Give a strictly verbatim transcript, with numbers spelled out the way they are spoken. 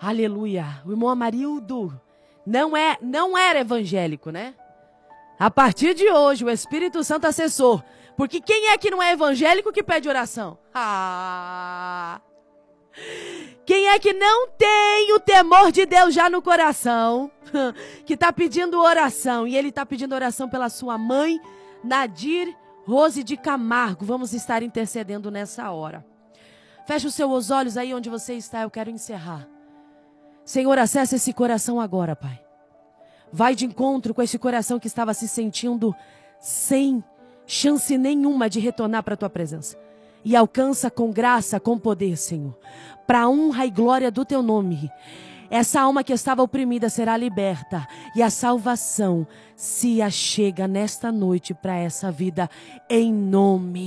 Aleluia. O irmão Amarildo não, é, não era evangélico, né? A partir de hoje, o Espírito Santo assessor. Porque quem é que não é evangélico que pede oração? Ah! Quem é que não tem o temor de Deus já no coração? Que está pedindo oração. E ele está pedindo oração pela sua mãe, Nadir Rose de Camargo. Vamos estar intercedendo nessa hora. Feche os seus olhos aí onde você está. Eu quero encerrar. Senhor, acessa esse coração agora, Pai. Vai de encontro com esse coração que estava se sentindo sem chance nenhuma de retornar para a tua presença. E alcança com graça, com poder, Senhor, para a honra e glória do teu nome. Essa alma que estava oprimida será liberta e a salvação se achega nesta noite para essa vida, em nome